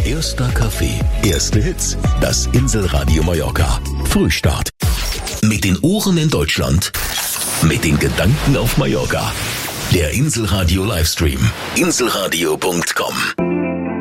Erster Kaffee, erste Hits. Das Inselradio Mallorca. Frühstart. Mit den Ohren in Deutschland. Mit den Gedanken auf Mallorca. Der Inselradio Livestream. Inselradio.com